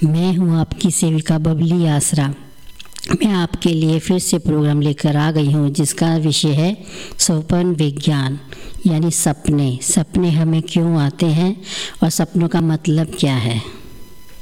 मैं हूँ आपकी सेविका बबली आसरा। मैं आपके लिए फिर से प्रोग्राम लेकर आ गई हूँ जिसका विषय है स्वप्न विज्ञान यानी सपने। सपने हमें क्यों आते हैं और सपनों का मतलब क्या है।